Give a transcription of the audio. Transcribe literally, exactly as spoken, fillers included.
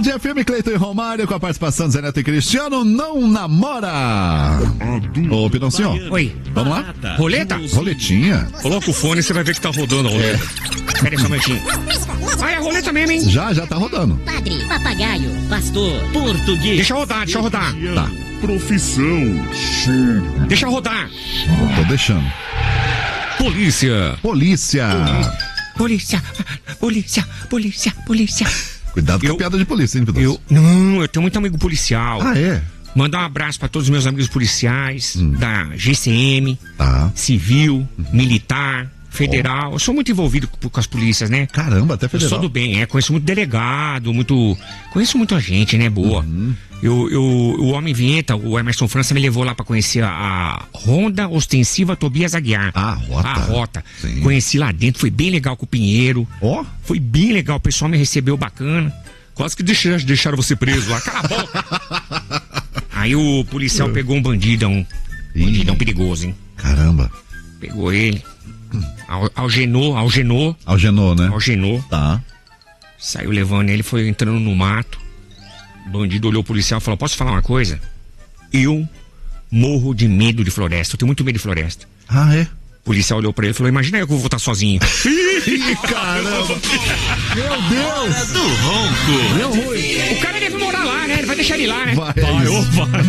Band F M, Cleiton e Romário, com a participação de Zé Neto e Cristiano, não namora. Ô, Pidoncinho. Oi. Vamos lá? Roleta? Roletinha. Coloca o fone e você vai ver que tá rodando a roleta. É. Pera aí só um momentinho. Ah, é a roleta mesmo, hein? Já, já tá rodando. Padre, papagaio, pastor, português. Deixa rodar, deixa rodar. Tá. Profissão. Deixa rodar. Tô deixando. Polícia. Polícia. Polícia, polícia, polícia, polícia. Cuidado com Eu- a piada de polícia, hein, Pidoncinho? Eu, não, eu tenho muito amigo policial. Ah, é? Mandar um abraço pra todos os meus amigos policiais, da G C M, Tá. civil, militar, federal. Eu sou muito envolvido com, com as polícias, né? Caramba, até Eu federal. sou do bem, é. Conheço muito delegado, muito. Conheço muita gente, né? Boa. Eu, eu, o Homem Vinheta, o Emerson França, me levou lá pra conhecer a, a Ronda Ostensiva Tobias Aguiar. Ah, a Rota. A Rota. Sim. Conheci lá dentro, foi bem legal com o Pinheiro. Ó. Foi bem legal, o pessoal me recebeu bacana. Quase que deixaram, deixaram você preso lá. Cala a boca. Aí o policial pegou um bandidão. Ih. Bandidão perigoso, hein? Caramba. Pegou ele. Al- Algenou, algenou, Algenou, né? algenou. Tá. Saiu levando ele, foi entrando no mato. O bandido olhou o policial e falou: posso falar uma coisa? Eu morro de medo de floresta. Eu tenho muito medo de floresta. Ah, é? O policial olhou pra ele e falou: imagina eu que eu vou voltar sozinho. Ih, caramba. Meu Deus. Do ronco. Deu ruim. O cara deve morar lá, né? Ele vai deixar ele lá, né? Vai, é isso. vai.